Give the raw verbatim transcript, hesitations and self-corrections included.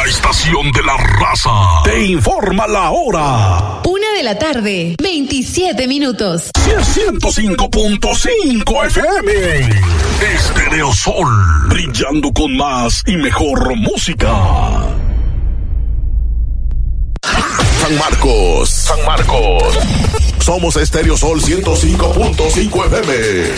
La estación de la raza te informa la hora. Una de la tarde, veintisiete minutos. ciento cinco punto cinco F M. Estéreo Sol, brillando con más y mejor música. San Marcos, San Marcos. Somos Estéreo Sol ciento cinco punto cinco F M.